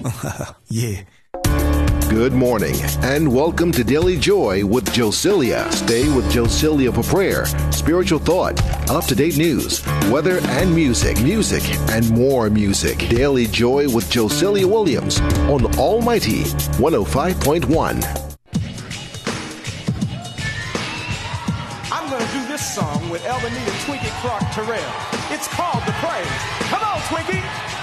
Yeah. Good morning and welcome to Daily Joy with Josilia. Stay with Josilia for prayer, spiritual thought, up-to-date news, weather, and music, and more music. Daily Joy with Josilia Williams on Almighty 105.1. I'm going to do this song with Elvanita Twinkie Clark Terrell. It's called The Praise. Come on, Twinkie.